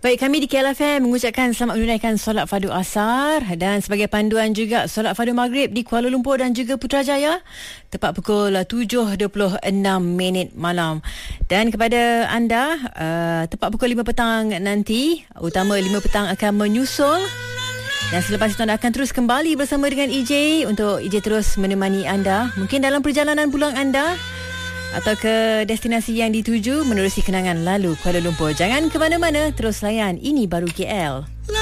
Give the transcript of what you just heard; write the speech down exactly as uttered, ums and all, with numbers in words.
Baik, kami di K L F M mengucapkan selamat menunaikan solat fardu asar dan sebagai panduan juga solat fardu maghrib di Kuala Lumpur dan juga Putrajaya tepat pukul tujuh dua puluh enam minit malam. Dan kepada anda, uh, tepat pukul lima petang nanti, utama lima petang akan menyusul. Dan selepas itu anda akan terus kembali bersama dengan E J untuk E J terus menemani anda mungkin dalam perjalanan pulang anda atau ke destinasi yang dituju menerusi kenangan lalu Kuala Lumpur. Jangan ke mana-mana, terus layan Ini Baru K L.